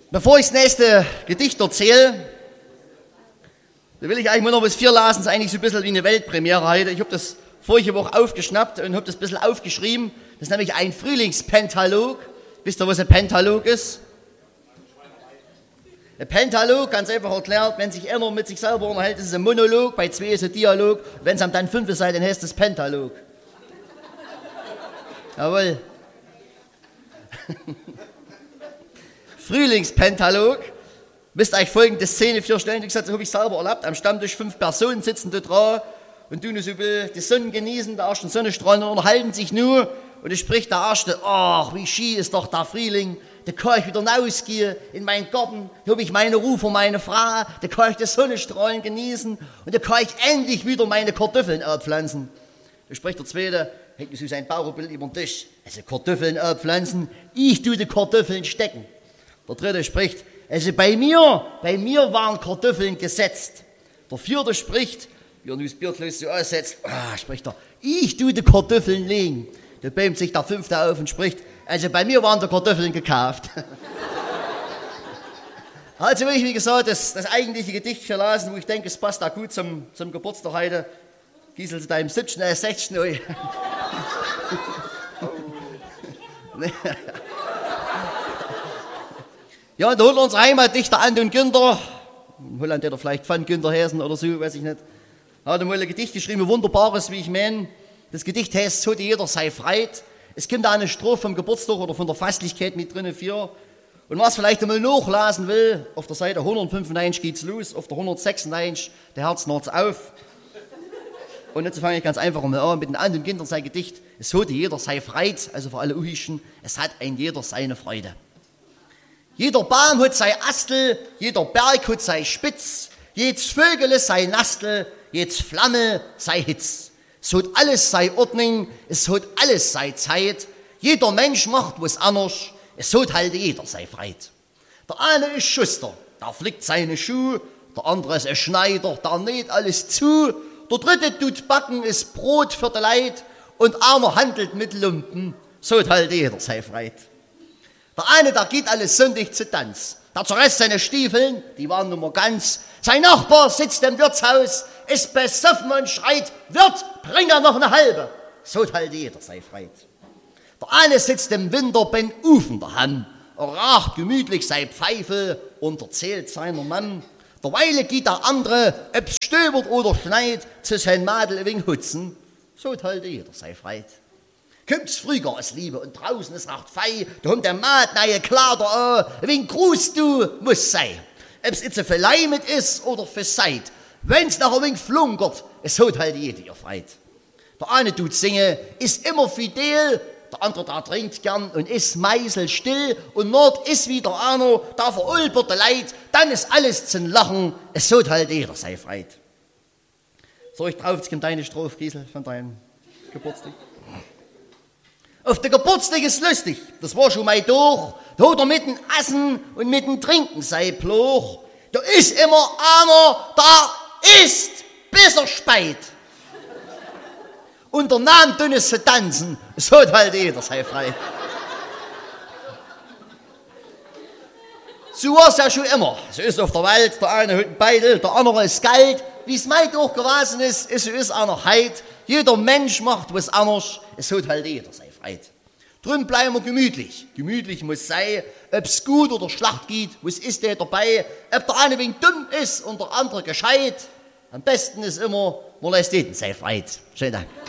Bevor ich das nächste Gedicht erzähle, da will ich eigentlich nur noch bis 4 lesen. Das ist eigentlich so ein bisschen wie eine Weltpremiere heute. Ich habe das vorige Woche aufgeschnappt und habe das ein bisschen aufgeschrieben. Das ist nämlich ein Frühlingspentalog. Wisst ihr, was ein Pentalog ist? Ein Pentalog, ganz einfach erklärt, wenn sich einer mit sich selber unterhält, ist es ein Monolog, bei 2 ist es ein Dialog. Wenn es dann 5 ist, dann heißt es Pentalog. Jawohl. Frühlingspentalog. Müsst euch folgende Szene vorstellen. Wie gesagt, das habe ich selber erlebt. Am Stammtisch 5 Personen sitzen da dran und tun so die Sonne genießen, der ersten Sonnenstrahlen und unterhalten sich nur. Und es spricht der Erste: ach, wie schön ist doch der Frühling. Da kann ich wieder rausgehen in meinen Garten, da habe ich meine Ruhe für meine Frau, da kann ich die Sonnenstrahlen genießen und da kann ich endlich wieder meine Kartoffeln pflanzen. Da spricht der Zweite, hält so sein Bauchbild über den Tisch: also Kartoffeln pflanzen, ich tue die Kartoffeln stecken. Der Dritte spricht: also bei mir waren Kartoffeln gesetzt. Der Vierte spricht, wie er nun das Bierglas so aussetzt, spricht er: ich tue die Kartoffeln legen. Da bäumt sich der Fünfte auf und spricht: also bei mir waren die Kartoffeln gekauft. Also will ich, wie gesagt, das eigentliche Gedicht verlassen, wo ich denke, es passt auch gut zum Geburtstag heute. Giesel zu deinem 16. Ui. Ja, und da holt unser Heimatdichter Anton Günther, in Holland hat er vielleicht von Günther Häsen oder so, weiß ich nicht, hat mal ein Gedicht geschrieben, ein wunderbares, wie ich meine. Das Gedicht heißt: so jeder sei freit. Es kommt da eine Strophe vom Geburtstag oder von der Festlichkeit mit drin für. Und was vielleicht einmal nachlesen will, auf der Seite 195 geht's los, auf der 196 der Herz naht's auf. Und jetzt fange ich ganz einfach mal an mit den anderen Kindern sein Gedicht. Es hat jeder sei freit, also für alle Uhischen, es hat ein jeder seine Freude. Jeder Baum hat sei Astel, jeder Berg hat sei Spitz, jedes Vögel sei Nastel, jedes Flamme sei Hitz. Es hat alles sei Ordnung, es hat alles sei Zeit. Jeder Mensch macht was anders, es hat halt jeder sei freit. Der eine ist Schuster, der flickt seine Schuhe, der andere ist ein Schneider, der näht alles zu. Der Dritte tut backen, ist Brot für die Leid und einer handelt mit Lumpen, so hat halt jeder sei freit. Der eine, der geht alles sündig zu Tanz, der zerreißt seine Stiefeln, die waren nun mal ganz. Sein Nachbar sitzt im Wirtshaus, ist besoffen und schreit: Wirt, bring er noch eine halbe. So halt jeder sei freit. Der eine sitzt im Winter beim Ufen daheim, er raucht gemütlich sei Pfeife und erzählt seiner Mann. Derweile geht der andere, ob's stöbert oder schneit, zu sein Madel wegen Hutzen. So halt jeder sei freit. Kommt's früher als Liebe und draußen ist raucht Fei, da kommt der Maat neue Kleider an, wegen Gruß du muss sei. Ob's jetzt für Leimet ist oder für Seid, wenn's nachher ein wenig flunkert, es hat halt jeder ihr freit. Der eine tut singen, ist immer fidel, der andere da trinkt gern und ist meiselstill und Nord ist wieder einer, da verulbert der Leid, dann ist alles zum Lachen, es hat halt jeder sei freit. So, ich drauf, jetzt kommt deine Strophe, Giesel, von deinem Geburtstag. Auf der Geburtstag ist lustig, das war schon mal durch, da hat er mit dem Essen und mit dem Trinken sei Pluch. Da ist immer einer, da ist, bis er speit. Und der Name dünnes zu tanzen, so hat halt jeder sei frei. So war es ja schon immer. So ist auf der Welt, der eine hat einen Beidel, der andere ist Geld. Wie es meint auch gewesen ist, so ist einer heit. Jeder Mensch macht was anderes, es hat halt jeder sei frei. Drum bleiben wir gemütlich. Gemütlich muss sein, ob es gut oder schlecht geht, was ist der dabei, ob der eine wegen dumm ist und der andere gescheit. Am besten ist immer, man lässt jeden sei frei. Schönen Dank.